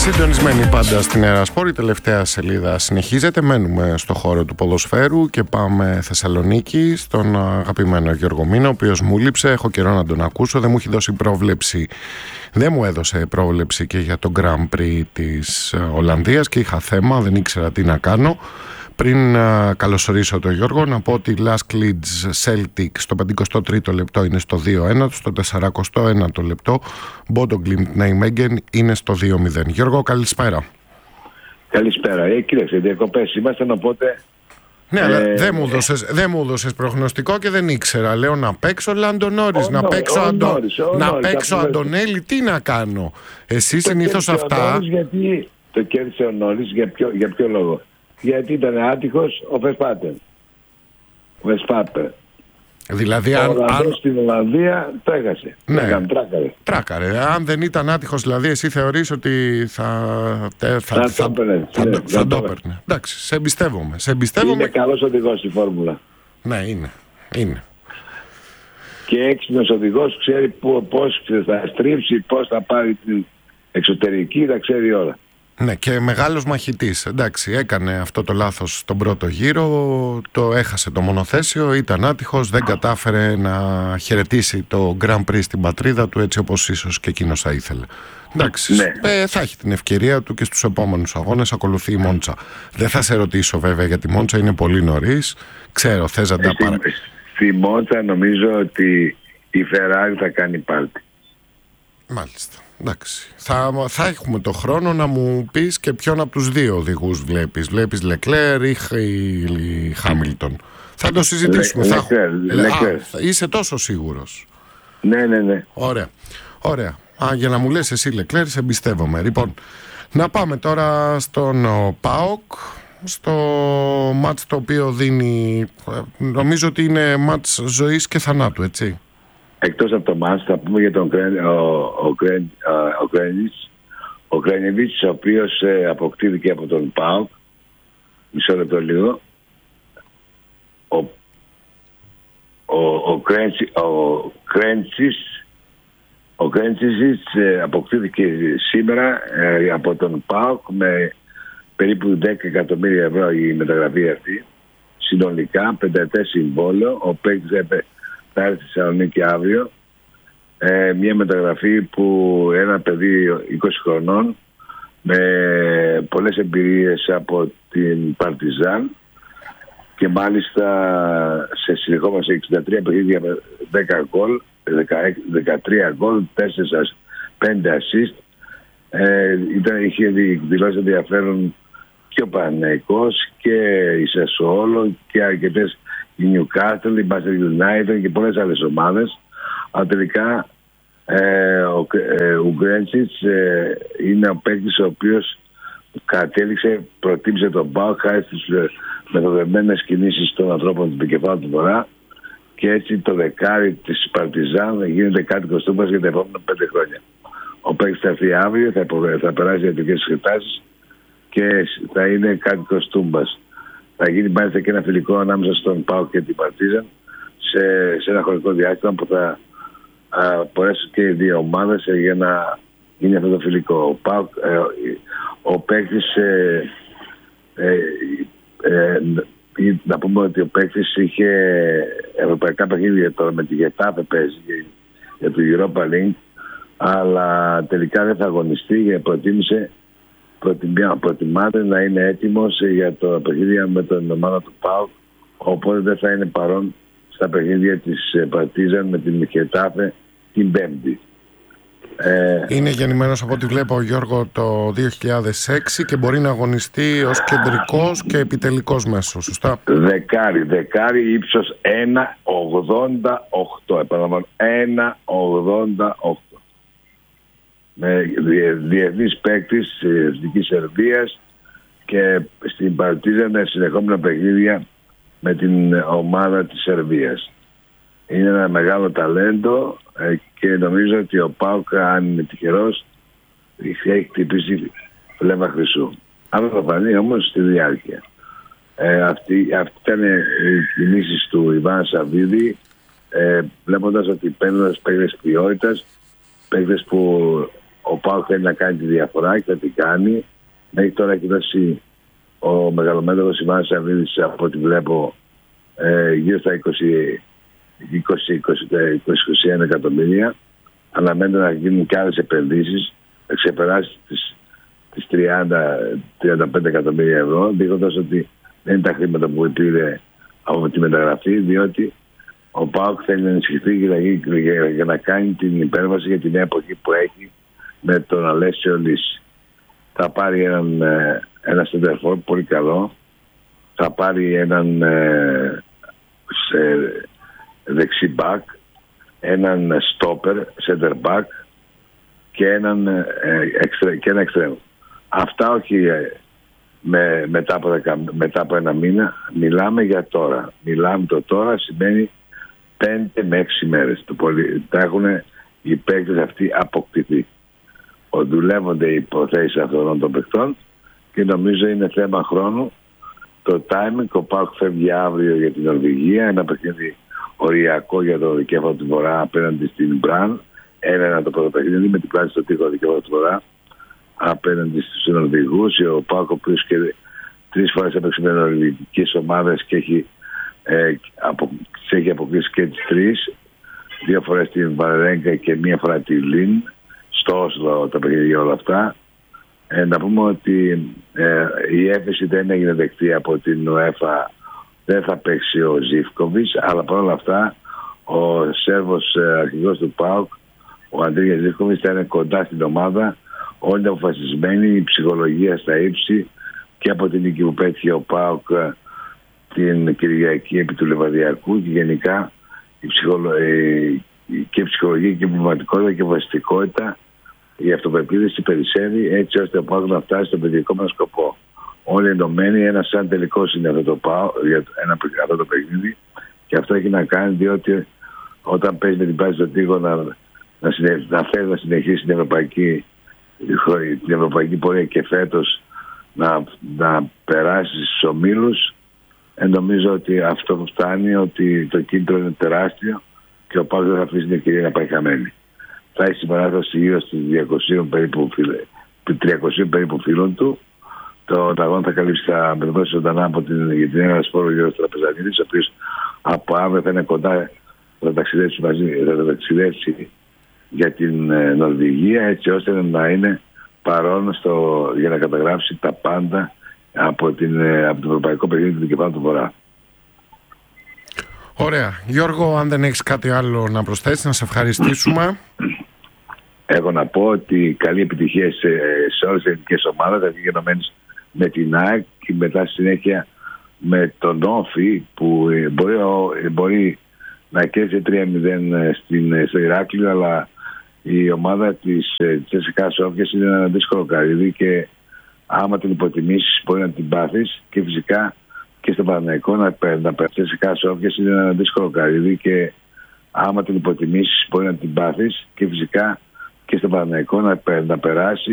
Συντονισμένοι πάντα στην Ερασπόρ, η τελευταία σελίδα συνεχίζεται. Μένουμε στο χώρο του ποδοσφαίρου και πάμε Θεσσαλονίκη στον αγαπημένο Γιώργο Μήνα, ο οποίος μου λείψε. Έχω καιρό να τον ακούσω. Δεν μου έχει δώσει πρόβλεψη. Δεν μου έδωσε πρόβλεψη και για το Grand Prix της Ολλανδίας και είχα θέμα, δεν ήξερα τι να κάνω. Πριν καλωσορίσω τον Γιώργο, να πω ότι Lask Leeds Celtic στο 53ο λεπτό είναι στο 2-1, στο 41ο λεπτό Bodo Glimt Nijmegen είναι στο 2-0. Γιώργο, καλησπέρα. Καλησπέρα. Κοίταξε, διακοπές ήμασταν, οπότε... Ναι, αλλά δεν μου έδωσες προγνωστικό και δεν ήξερα. Λέω να παίξω Λάντο Νόρις, να παίξω Αντωνέλη, τι να κάνω. Εσύ συνήθως αυτά... Γιατί το κέρδισε ο Νόρις, για ποιο λόγο? Γιατί ήταν άτυχος ο Βεσπάπερ. Δηλαδή αν στην Ολλανδία το έχασε. Ναι, τράκαρε. Αν δεν ήταν άτυχος, δηλαδή εσύ θεωρείς ότι θα το έπαιρνε. Εντάξει, σε εμπιστεύομαι. Είναι καλός οδηγός στη φόρμουλα. Ναι, είναι. Και έξυπνος οδηγός, ξέρει πώς θα στρίψει, πώς θα πάρει την εξωτερική, θα ξέρει όλα. Ναι, και μεγάλος μαχητής. Εντάξει, έκανε αυτό το λάθος στον πρώτο γύρο, το έχασε το μονοθέσιο, ήταν άτυχος, δεν κατάφερε να χαιρετήσει το Grand Prix στην πατρίδα του έτσι όπως ίσως και εκείνος θα ήθελε. Εντάξει, ναι. Θα έχει την ευκαιρία του και στους επόμενους αγώνες, ακολουθεί η Μόντσα. Δεν θα σε ρωτήσω βέβαια για τη Μόντσα, είναι πολύ νωρίς. Ξέρω, θες να τα παρα... Στη Μόντσα νομίζω ότι η Ferrari θα κάνει πάρτι. Μάλιστα. Εντάξει. Θα έχουμε το χρόνο να μου πεις και ποιον από τους δύο οδηγούς βλέπεις. Βλέπεις Λεκλέρ ή Χάμιλτον? Θα το συζητήσουμε. Λεκλέρ. Είσαι τόσο σίγουρος? Ναι. Ωραία. Για να μου λες εσύ Λεκλέρ, σε εμπιστεύομαι. Λοιπόν, να πάμε τώρα στον ΠΑΟΚ, στο μάτς το οποίο δίνει, νομίζω ότι είναι μάτς ζωής και θανάτου, έτσι. Εκτός από το μάτς θα πούμε για τον ο Κρένεβιτς, ο οποίος αποκτήθηκε από τον ΠΑΟΚ. Μισό λεπτό λίγο. Ο Κρέντσις αποκτήθηκε σήμερα από τον ΠΑΟΚ με περίπου 10 εκατομμύρια ευρώ η μεταγραφή αυτή. Συνολικά, πενταετές συμβόλαιο. Ο παίκτης θα έρθει στη Θεσσαλονίκη αύριο. Μια μεταγραφή που ένα παιδί 20 χρονών με πολλές εμπειρίες από την Παρτιζάν και μάλιστα σε συνεχόμενα 63 παιχνίδια με 10 γκολ, 13 γκολ, 5 assist. Είχε δηλώσει ενδιαφέρον και ο Παναθηναϊκός και η Σασουόλο και αρκετές, η Newcastle, η Manchester United και πολλές άλλες ομάδες. Αλλά τελικά ο Γκρέντσιτς είναι ο παίκτης ο οποίος προτίμησε τον ΠΑΟΚ χάρη στις μεθοδευμένες κινήσεις των ανθρώπων του Πικεφάλου του Βορρά και έτσι το δεκάρι της Παρτιζάν γίνεται κάτι κοστούμας για τα επόμενα 5 χρόνια. Ο παίκτης θα έρθει αύριο, θα περάσει ιατρικές εξετάσεις και θα είναι κάτι κοστούμας. Θα γίνει μάλιστα και ένα φιλικό ανάμεσα στον ΠΑΟΚ και την Παρτίζαν σε ένα χρονικό διάστημα που θα μπορέσουν και οι δύο ομάδες για να γίνει αυτό το φιλικό. Ο παίκτης, να πούμε ότι ο παίκτης είχε ευρωπαϊκά παιχνίδια τώρα με τη Γετάφε παίζει για το Europa League, αλλά τελικά δεν θα αγωνιστεί γιατί προτιμάται να είναι έτοιμος για το παιχνίδια με την ομάδα του ΠΑΟΚ, οπότε δεν θα είναι παρόν στα παιχνίδια της Παρτίζαν με την Γετάφε την Πέμπτη. Είναι γεννημένος από ό,τι βλέπω ο Γιώργο το 2006 και μπορεί να αγωνιστεί ως κεντρικός και επιτελικός μέσος, σωστά? Δεκάρι ύψος 1,88, επαναλαμβάνω 1,88, με διεθνής παίκτης Εθνικής Σερβίας και στην Παρτίζαν συνεχόμενα παιχνίδια με την ομάδα της Σερβίας. Είναι ένα μεγάλο ταλέντο και νομίζω ότι ο ΠΑΟΚ, αν είναι τυχερός, έχει χτυπήσει φλέβα χρυσού. Αυτό θα φανεί όμως στη διάρκεια. Αυτή ήταν οι κινήσεις του Ιβάν Σαββίδη, βλέποντας ότι παίρνοντας παίκτες ποιότητας, παίκτες που ο ΠΑΟΚ θέλει να κάνει τη διαφορά και θα την κάνει. Μέχρι τώρα έχει δώσει ο μεγαλομέτωχος Ιμάνος Σαββίδης, από ό,τι βλέπω, γύρω στα 20-21 εκατομμύρια. Αναμένεται να γίνουν και άλλες επενδύσεις, να ξεπεράσει τις 30-35 εκατομμύρια ευρώ, δείχνοντας ότι δεν είναι τα χρήματα που πήρε από τη μεταγραφή, διότι ο ΠΑΟΚ θέλει να ενισχυθεί για να κάνει την υπέρβαση για την εποχή που έχει με τον Αλέσιο Λύση. Θα πάρει ένα σεντερφόρ πολύ καλό, θα πάρει έναν δεξί μπακ, έναν στόπερ, center back και ένα εξτρέμ. Αυτά όχι μετά από ένα μήνα. Μιλάμε για τώρα. Το τώρα σημαίνει 5 με 6 μέρες. Τα έχουν οι παίκτες αυτοί αποκτηθεί. Δουλεύονται οι υποθέσεις αυτών των παικτών και νομίζω είναι θέμα χρόνου. Το timing, ο ΠΑΟΚ φεύγει αύριο για την Νορβηγία, ένα παιχνίδι οριακό για το δικέφαλο του Βορρά απέναντι στην Μπραν. Ένα το πρώτο παιχνίδι με την πλάτη στο τοίχο δικέφαλο του Βορρά απέναντι στους Νορβηγούς. Ο ΠΑΟΚ, ο οποίος και 3 φορές έπαιξε με νορβηγικές ομάδες και έχει αποκλείσει και τις 3. 2 φορές την Βαρελέγκα και 1 φορά τη Λιν. Στο Όσλο τα παιχνίδια όλα αυτά. Να πούμε ότι η έφεση δεν έγινε δεκτή από την UEFA. Δεν θα παίξει ο Ζίβκοβιτς, αλλά παρόλα αυτά ο Σέρβος αρχηγός του ΠΑΟΚ, ο Αντρίγιας Ζίβκοβιτς, θα είναι κοντά στην ομάδα. Όλοι είναι αποφασισμένοι, η ψυχολογία στα ύψη και από την νίκη που πέτυχε ο ΠΑΟΚ την Κυριακή επί του Λεβαδιακού και γενικά και η ψυχολογία και η πνευματικότητα και η βασιστικότητα, η αυτοπεποίθηση περισσεύει έτσι ώστε ο ΠΑΟΚ να φτάσει στον παιδικό μας σκοπό. Όλοι ενωμένοι, ένα σαν τελικός είναι αυτό το παιχνίδι και αυτό έχει να κάνει διότι όταν παίζει με την πάση στον τοίχο να θέλει να συνεχίσει την ευρωπαϊκή πορεία και φέτος να περάσει στους ομίλους, νομίζω ότι αυτό που φτάνει, ότι το κίνητρο είναι τεράστιο και ο ΠΑΟΚ δεν θα αφήσει την ευκαιρία να πάει χαμένη. Θα έχει συμπαράσταση γύρω στις 300 περίπου φίλων του. Το αγώνα θα καλύψει, θα μεταδώσει ζωντανά για την Ένα Σπόρο Γιώργος Τραπεζανίδης, ο οποίος από αύριο θα είναι κοντά, θα ταξιδέψει για την Νορβηγία, έτσι ώστε να είναι παρόν για να καταγράψει τα πάντα από το ευρωπαϊκό παιχνίδι του δικεφάλου του Βορρά. Ωραία. Γιώργο, αν δεν έχεις κάτι άλλο να προσθέσεις, να σε ευχαριστήσουμε. Έχω να πω ότι καλή επιτυχία σε όλες τις ελληνικές ομάδες, θα βγει ενωμένες με την ΑΕΚ και μετά στη συνέχεια με τον Όφη που μπορεί να κέρδισε 3-0 στο Ηράκλειο, αλλά η ομάδα της ЦΣΚΑ Σόφιας είναι ένα δύσκολο καρύδι και άμα την υποτιμήσεις μπορεί να την πάθεις και φυσικά και στο Παναθηναϊκό να ЦΣΚΑ Σόφιας είναι ένα δύσκολο καρύδι και άμα την υποτιμήσεις μπορεί να την πάθεις και φυσικά και στο Παναθηναϊκό να περάσει